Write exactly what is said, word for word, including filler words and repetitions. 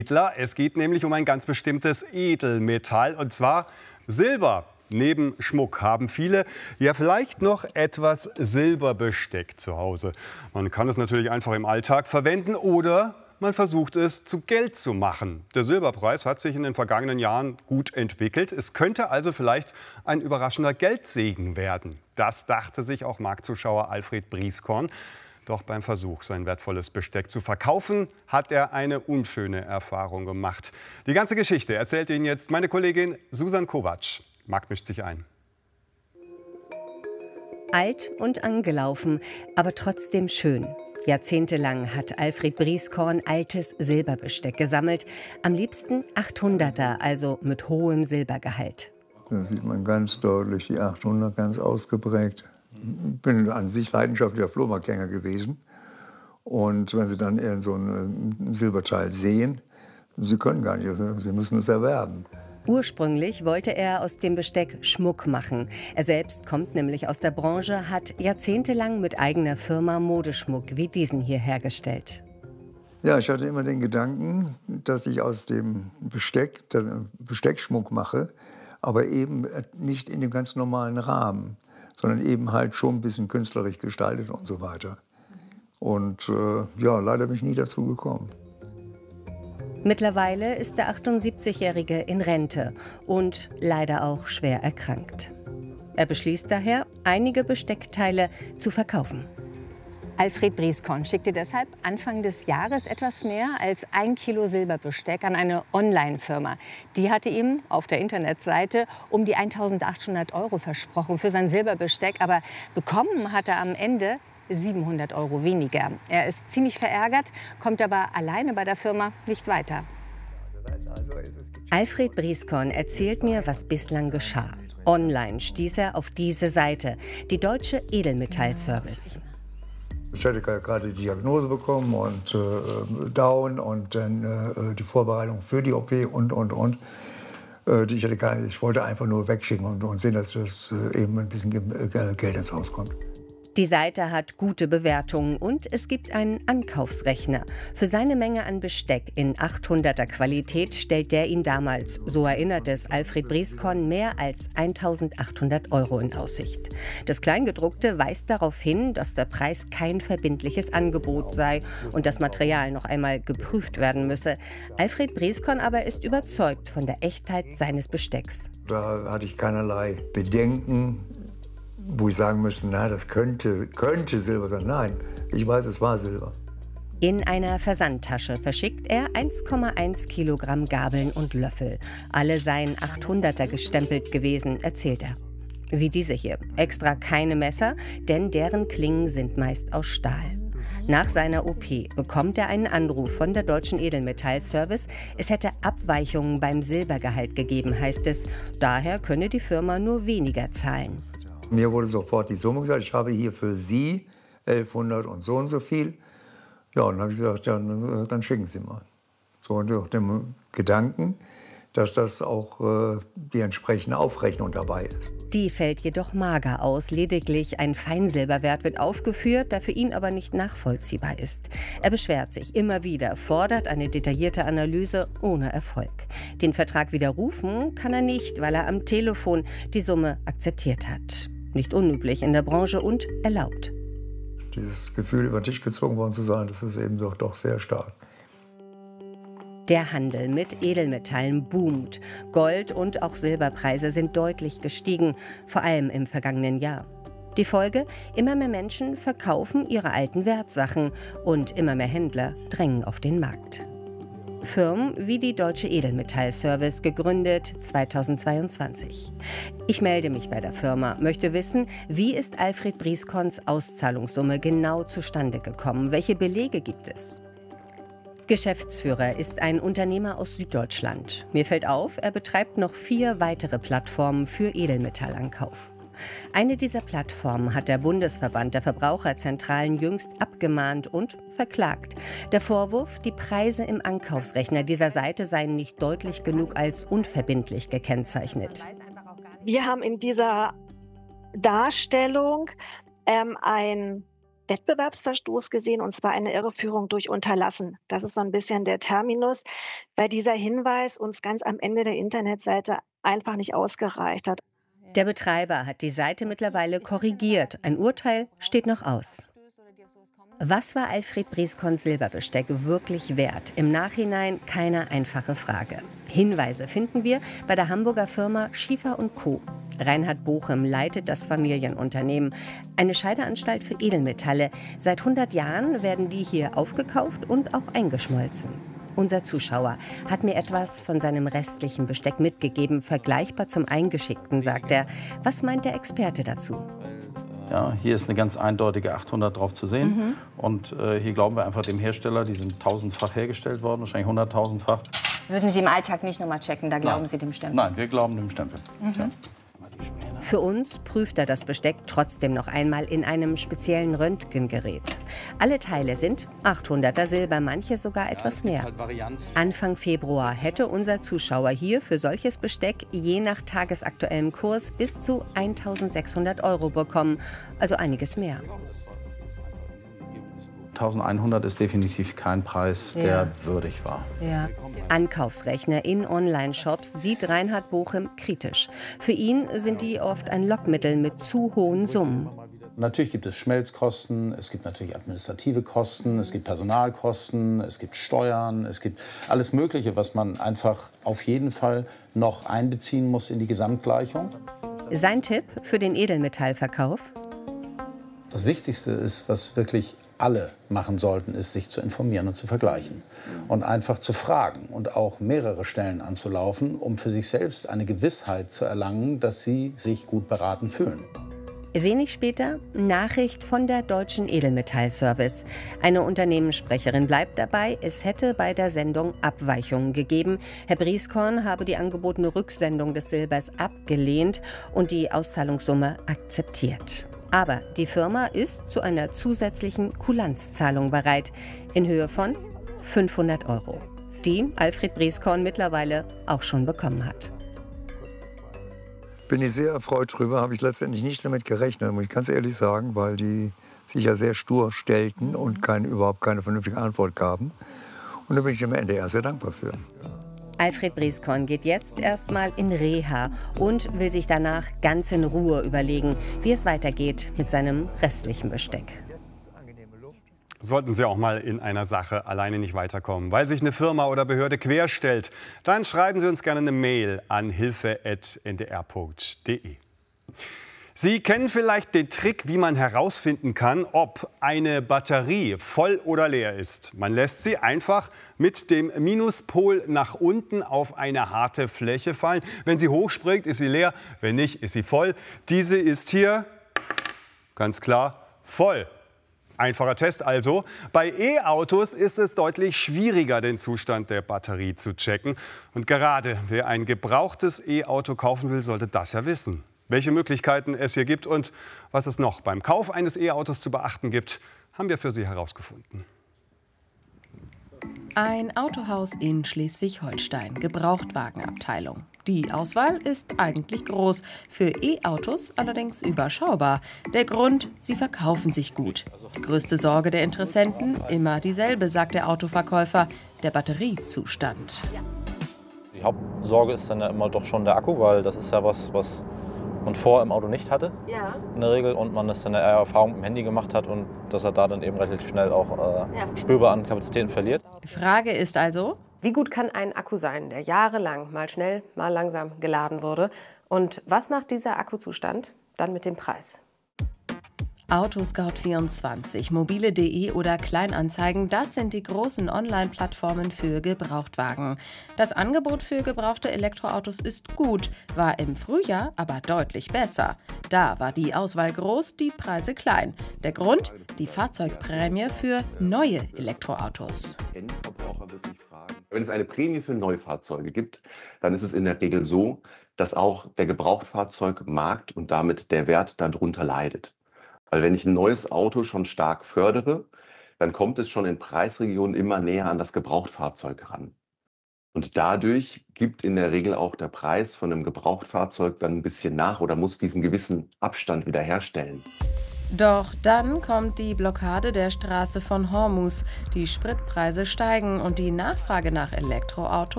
Es geht nämlich um ein ganz bestimmtes Edelmetall, und zwar Silber. Neben Schmuck haben viele ja vielleicht noch etwas Silberbesteck zu Hause. Man kann es natürlich einfach im Alltag verwenden oder man versucht es zu Geld zu machen. Der Silberpreis hat sich in den vergangenen Jahren gut entwickelt. Es könnte also vielleicht ein überraschender Geldsegen werden. Das dachte sich auch Marktzuschauer Alfred Brieskorn. Doch beim Versuch, sein wertvolles Besteck zu verkaufen, hat er eine unschöne Erfahrung gemacht. Die ganze Geschichte erzählt Ihnen jetzt meine Kollegin Susan Kovac. Markt mischt sich ein. Alt und angelaufen, aber trotzdem schön. Jahrzehntelang hat Alfred Brieskorn altes Silberbesteck gesammelt. Am liebsten achthunderter, also mit hohem Silbergehalt. Da sieht man ganz deutlich die achthundert ganz ausgeprägt. Ich bin an sich leidenschaftlicher Flohmarktgänger gewesen. Und wenn Sie dann in so ein Silberteil sehen, Sie können gar nicht, Sie müssen es erwerben. Ursprünglich wollte er aus dem Besteck Schmuck machen. Er selbst kommt nämlich aus der Branche, hat jahrzehntelang mit eigener Firma Modeschmuck wie diesen hier hergestellt. Ja, ich hatte immer den Gedanken, dass ich aus dem Besteck Besteckschmuck mache, aber eben nicht in dem ganz normalen Rahmen, sondern eben halt schon ein bisschen künstlerisch gestaltet und so weiter. Und äh, ja, leider bin ich nie dazu gekommen. Mittlerweile ist der achtundsiebzigjährige in Rente und leider auch schwer erkrankt. Er beschließt daher, einige Besteckteile zu verkaufen. Alfred Brieskorn schickte deshalb Anfang des Jahres etwas mehr als ein Kilo Silberbesteck an eine Online-Firma. Die hatte ihm auf der Internetseite um die eintausendachthundert Euro versprochen für sein Silberbesteck. Aber bekommen hat er am Ende siebenhundert Euro weniger. Er ist ziemlich verärgert, kommt aber alleine bei der Firma nicht weiter. Alfred Brieskorn erzählt mir, was bislang geschah. Online stieß er auf diese Seite, die Deutsche Edelmetall-Service. Ich hatte gerade die Diagnose bekommen und äh, Down und dann äh, die Vorbereitung für die O P und, und, und. Äh, ich, hatte gar nicht, ich wollte einfach nur wegschicken und, und sehen, dass das äh, eben ein bisschen Geld ins Haus kommt. Die Seite hat gute Bewertungen und es gibt einen Ankaufsrechner. Für seine Menge an Besteck in achthunderter Qualität stellt der ihn damals, so erinnert es Alfred Brieskorn, mehr als eintausendachthundert Euro in Aussicht. Das Kleingedruckte weist darauf hin, dass der Preis kein verbindliches Angebot sei und das Material noch einmal geprüft werden müsse. Alfred Brieskorn aber ist überzeugt von der Echtheit seines Bestecks. Da hatte ich keinerlei Bedenken, wo ich sagen müsste, na, das könnte, könnte Silber sein. Nein, ich weiß, es war Silber. In einer Versandtasche verschickt er eins Komma eins Kilogramm Gabeln und Löffel. Alle seien achthunderter gestempelt gewesen, erzählt er. Wie diese hier. Extra keine Messer, denn deren Klingen sind meist aus Stahl. Nach seiner O P bekommt er einen Anruf von der Deutschen Edelmetall-Service. Es hätte Abweichungen beim Silbergehalt gegeben, heißt es. Daher könne die Firma nur weniger zahlen. Mir wurde sofort die Summe gesagt, ich habe hier für Sie elfhundert und so und so viel. Ja, und dann habe ich gesagt, ja, dann, dann schicken Sie mal. So unter dem Gedanken, dass das auch äh, die entsprechende Aufrechnung dabei ist. Die fällt jedoch mager aus. Lediglich ein Feinsilberwert wird aufgeführt, der für ihn aber nicht nachvollziehbar ist. Er beschwert sich immer wieder, fordert eine detaillierte Analyse ohne Erfolg. Den Vertrag widerrufen kann er nicht, weil er am Telefon die Summe akzeptiert hat. Nicht unüblich in der Branche und erlaubt. Dieses Gefühl, über den Tisch gezogen worden zu sein, das ist eben doch, doch sehr stark. Der Handel mit Edelmetallen boomt. Gold- und auch Silberpreise sind deutlich gestiegen, vor allem im vergangenen Jahr. Die Folge? Immer mehr Menschen verkaufen ihre alten Wertsachen und immer mehr Händler drängen auf den Markt. Firmen wie die Deutsche Edelmetall-Service, gegründet zweitausendzweiundzwanzig. Ich melde mich bei der Firma, möchte wissen, wie ist Alfred Brieskorns Auszahlungssumme genau zustande gekommen? Welche Belege gibt es? Geschäftsführer ist ein Unternehmer aus Süddeutschland. Mir fällt auf, er betreibt noch vier weitere Plattformen für Edelmetallankauf. Eine dieser Plattformen hat der Bundesverband der Verbraucherzentralen jüngst abgemahnt und verklagt. Der Vorwurf, die Preise im Ankaufsrechner dieser Seite seien nicht deutlich genug als unverbindlich gekennzeichnet. Wir haben in dieser Darstellung ähm, ein Wettbewerbsverstoß gesehen, und zwar eine Irreführung durch Unterlassen. Das ist so ein bisschen der Terminus, weil dieser Hinweis uns ganz am Ende der Internetseite einfach nicht ausgereicht hat. Der Betreiber hat die Seite mittlerweile korrigiert. Ein Urteil steht noch aus. Was war Alfred Brieskorns Silberbesteck wirklich wert? Im Nachhinein keine einfache Frage. Hinweise finden wir bei der Hamburger Firma Schiefer und Co. Reinhard Bochem leitet das Familienunternehmen, eine Scheideanstalt für Edelmetalle. Seit hundert Jahren werden die hier aufgekauft und auch eingeschmolzen. Unser Zuschauer hat mir etwas von seinem restlichen Besteck mitgegeben, vergleichbar zum Eingeschickten, sagt er. Was meint der Experte dazu? Ja, hier ist eine ganz eindeutige achthundert drauf zu sehen. Mhm. Und äh, hier glauben wir einfach dem Hersteller, die sind tausendfach hergestellt worden, wahrscheinlich hunderttausendfach. Würden Sie im Alltag nicht nochmal checken, da glauben Nein. Sie dem Stempel? Nein, wir glauben dem Stempel. Mhm. Ja. Für uns prüft er das Besteck trotzdem noch einmal in einem speziellen Röntgengerät. Alle Teile sind achthunderter Silber, manche sogar etwas mehr. Anfang Februar hätte unser Zuschauer hier für solches Besteck je nach tagesaktuellem Kurs bis zu eintausendsechshundert Euro bekommen, also einiges mehr. eintausendeinhundert ist definitiv kein Preis, der ja. würdig war. Ja. Ankaufsrechner in Online-Shops sieht Reinhard Bochem kritisch. Für ihn sind die oft ein Lockmittel mit zu hohen Summen. Natürlich gibt es Schmelzkosten, es gibt natürlich administrative Kosten, es gibt Personalkosten, es gibt Steuern, es gibt alles Mögliche, was man einfach auf jeden Fall noch einbeziehen muss in die Gesamtgleichung. Sein Tipp für den Edelmetallverkauf? Das Wichtigste ist, was wirklich alle machen sollten, ist, sich zu informieren und zu vergleichen. Und einfach zu fragen und auch mehrere Stellen anzulaufen, um für sich selbst eine Gewissheit zu erlangen, dass sie sich gut beraten fühlen. Wenig später Nachricht von der Deutschen Edelmetallservice. Eine Unternehmenssprecherin bleibt dabei, es hätte bei der Sendung Abweichungen gegeben. Herr Brieskorn habe die angebotene Rücksendung des Silbers abgelehnt und die Auszahlungssumme akzeptiert. Aber die Firma ist zu einer zusätzlichen Kulanzzahlung bereit, in Höhe von fünfhundert Euro, die Alfred Brieskorn mittlerweile auch schon bekommen hat. Bin ich sehr erfreut drüber, habe ich letztendlich nicht damit gerechnet, muss ich ganz ehrlich sagen, weil die sich ja sehr stur stellten und kein, überhaupt keine vernünftige Antwort gaben. Und da bin ich am Ende eher sehr dankbar für. Alfred Brieskorn geht jetzt erstmal in Reha und will sich danach ganz in Ruhe überlegen, wie es weitergeht mit seinem restlichen Besteck. Sollten Sie auch mal in einer Sache alleine nicht weiterkommen, weil sich eine Firma oder Behörde querstellt, dann schreiben Sie uns gerne eine Mail an hilfe at n d r punkt d e. Sie kennen vielleicht den Trick, wie man herausfinden kann, ob eine Batterie voll oder leer ist. Man lässt sie einfach mit dem Minuspol nach unten auf eine harte Fläche fallen. Wenn sie hochspringt, ist sie leer, wenn nicht, ist sie voll. Diese ist hier ganz klar voll. Einfacher Test also. Bei E-Autos ist es deutlich schwieriger, den Zustand der Batterie zu checken. Und gerade wer ein gebrauchtes E-Auto kaufen will, sollte das ja wissen. Welche Möglichkeiten es hier gibt und was es noch beim Kauf eines E-Autos zu beachten gibt, haben wir für Sie herausgefunden. Ein Autohaus in Schleswig-Holstein, Gebrauchtwagenabteilung. Die Auswahl ist eigentlich groß, für E-Autos allerdings überschaubar. Der Grund, sie verkaufen sich gut. Die größte Sorge der Interessenten, immer dieselbe, sagt der Autoverkäufer, der Batteriezustand. Die Hauptsorge ist dann ja immer doch schon der Akku, weil das ist ja was, was man vorher im Auto nicht hatte, ja. in der Regel, und man das dann eher Erfahrung mit dem Handy gemacht hat und dass er da dann eben relativ schnell auch äh, ja. spürbar an Kapazitäten verliert. Die Frage ist also, wie gut kann ein Akku sein, der jahrelang mal schnell, mal langsam geladen wurde? Und was macht dieser Akkuzustand dann mit dem Preis? Autoscout vierundzwanzig, mobile punkt de oder Kleinanzeigen, das sind die großen Online-Plattformen für Gebrauchtwagen. Das Angebot für gebrauchte Elektroautos ist gut, war im Frühjahr aber deutlich besser. Da war die Auswahl groß, die Preise klein. Der Grund? Die Fahrzeugprämie für neue Elektroautos. Wenn es eine Prämie für Neufahrzeuge gibt, dann ist es in der Regel so, dass auch der Gebrauchtfahrzeugmarkt und damit der Wert darunter leidet. Weil wenn ich ein neues Auto schon stark fördere, dann kommt es schon in Preisregionen immer näher an das Gebrauchtfahrzeug ran. Und dadurch gibt in der Regel auch der Preis von einem Gebrauchtfahrzeug dann ein bisschen nach oder muss diesen gewissen Abstand wieder herstellen. Doch dann kommt die Blockade der Straße von Hormuz. Die Spritpreise steigen und die Nachfrage nach Elektroautos